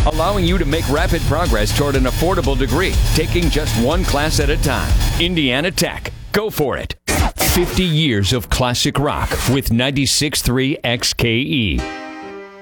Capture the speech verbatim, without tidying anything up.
allowing you to make rapid progress toward an affordable degree, taking just one class at a time. Indiana Tech. Go for it. fifty years of classic rock with ninety-six point three X K E.